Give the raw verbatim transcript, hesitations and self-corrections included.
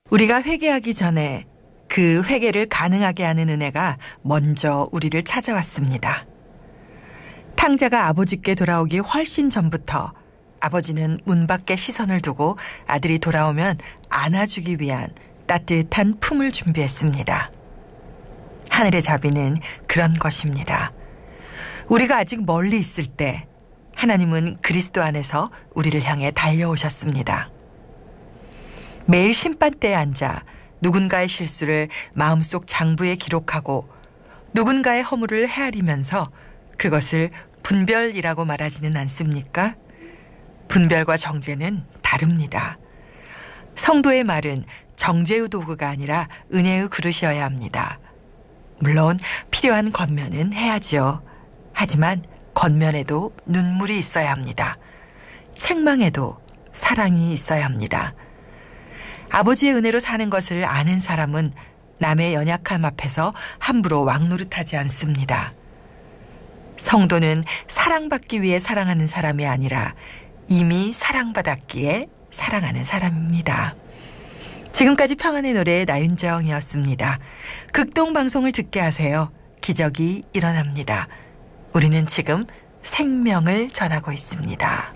우리가 회개하기 전에 그 회개를 가능하게 하는 은혜가 먼저 우리를 찾아왔습니다. 탕자가 아버지께 돌아오기 훨씬 전부터 아버지는 문 밖에 시선을 두고 아들이 돌아오면 안아주기 위한 따뜻한 품을 준비했습니다. 하늘의 자비는 그런 것입니다. 우리가 아직 멀리 있을 때 하나님은 그리스도 안에서 우리를 향해 달려오셨습니다. 매일 심판대에 앉아 누군가의 실수를 마음속 장부에 기록하고 누군가의 허물을 헤아리면서 그것을 분별이라고 말하지는 않습니까? 분별과 정죄는 다릅니다. 성도의 말은 정죄의 도구가 아니라 은혜의 그릇이어야 합니다. 물론 필요한 권면은 해야지요. 하지만 권면에도 눈물이 있어야 합니다. 책망에도 사랑이 있어야 합니다. 아버지의 은혜로 사는 것을 아는 사람은 남의 연약함 앞에서 함부로 왕노릇하지 않습니다. 성도는 사랑받기 위해 사랑하는 사람이 아니라 이미 사랑받았기에 사랑하는 사람입니다. 지금까지 평안의 노래 나윤정이었습니다. 극동방송을 듣게 하세요. 기적이 일어납니다. 우리는 지금 생명을 전하고 있습니다.